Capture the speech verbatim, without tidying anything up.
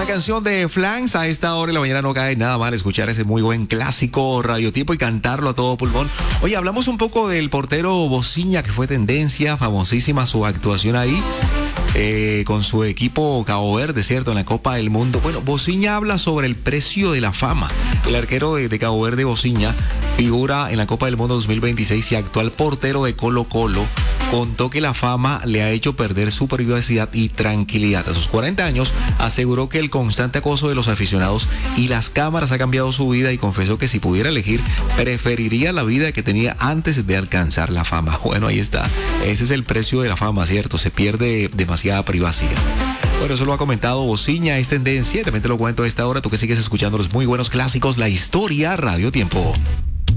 Una canción de Flanks. A esta hora de la mañana no cae nada mal escuchar ese muy buen clásico radiotipo y cantarlo a todo pulmón. Oye, hablamos un poco del portero Bociña, que fue tendencia, famosísima su actuación ahí. Eh, con su equipo Cabo Verde, ¿cierto? En la Copa del Mundo. Bueno, Bociña habla sobre el precio de la fama. El arquero de, de Cabo Verde, Bociña, figura en la Copa del Mundo dos mil veintiséis y actual portero de Colo Colo, contó que la fama le ha hecho perder su privacidad y tranquilidad. A sus cuarenta años, aseguró que el constante acoso de los aficionados y las cámaras ha cambiado su vida y confesó que si pudiera elegir, preferiría la vida que tenía antes de alcanzar la fama. Bueno, ahí está. Ese es el precio de la fama, ¿cierto? Se pierde demasiada privacidad. Bueno, eso lo ha comentado Bociña, es tendencia. También te lo cuento a esta hora. Tú que sigues escuchando los muy buenos clásicos, la historia Radio Tiempo.